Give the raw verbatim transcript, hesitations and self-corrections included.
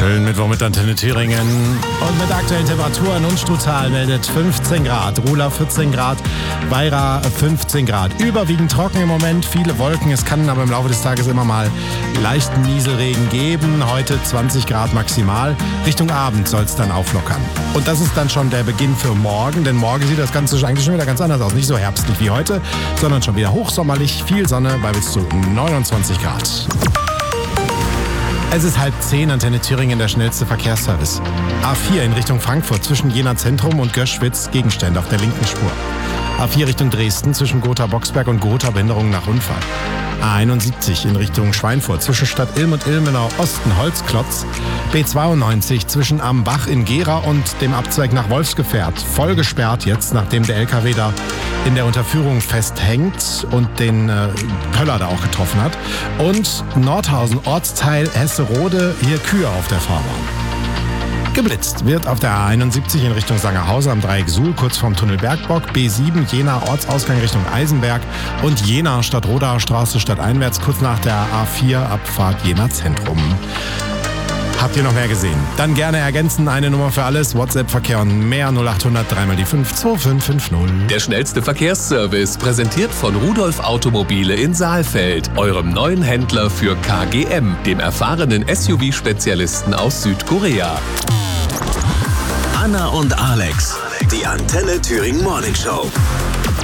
Schönen Mittwoch mit Antenne Thüringen. Und mit aktuellen Temperaturen und Stutal meldet fünfzehn Grad, Rula vierzehn Grad, Weira fünfzehn Grad. Überwiegend trocken im Moment, viele Wolken. Es kann aber im Laufe des Tages immer mal leichten Nieselregen geben. Heute zwanzig Grad maximal. Richtung Abend soll es dann auflockern. Und das ist dann schon der Beginn für morgen, denn morgen sieht das Ganze eigentlich schon wieder ganz anders aus. Nicht so herbstlich wie heute, sondern schon wieder hochsommerlich, viel Sonne bei bis zu neunundzwanzig Grad. Es ist halb zehn, Antenne Thüringen, der schnellste Verkehrsservice. A vier in Richtung Frankfurt zwischen Jena Zentrum und Göschwitz, Gegenstände auf der linken Spur. A vier Richtung Dresden zwischen Gotha-Boxberg und Gotha, Behinderung nach Unfall. A einundsiebzig in Richtung Schweinfurt zwischen Stadt Ilm und Ilmenau Osten Holzklotz. B zweiundneunzig zwischen Am Bach in Gera und dem Abzweig nach Wolfsgefährt. Voll gesperrt jetzt, nachdem der L K W da in der Unterführung festhängt und den äh, Pöller da auch getroffen hat. Und Nordhausen, Ortsteil Hesserode, hier Kühe auf der Fahrbahn. Geblitzt wird auf der A einundsiebzig in Richtung Sangerhausen am Dreieck Suhl, kurz vorm Tunnel Bergbock, B sieben Jena Ortsausgang Richtung Eisenberg und Jena Stadtrodaer Straße stadteinwärts, kurz nach der A vier Abfahrt Jena Zentrum. Habt ihr noch mehr gesehen? Dann gerne ergänzen, eine Nummer für alles, WhatsApp-Verkehr und mehr null achthundert drei mal die fünf zwei fünf fünf null. Der schnellste Verkehrsservice, präsentiert von Rudolf Automobile in Saalfeld, eurem neuen Händler für K G M, dem erfahrenen S U V-Spezialisten aus Südkorea. Anna und Alex, die Antenne Thüringen Morning Show.